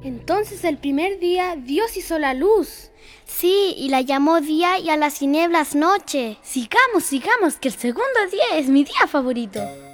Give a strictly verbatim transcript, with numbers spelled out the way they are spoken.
Entonces el primer día Dios hizo la luz. Sí, y la llamó día y a las tinieblas noche. Sigamos, sigamos, que el segundo día es mi día favorito.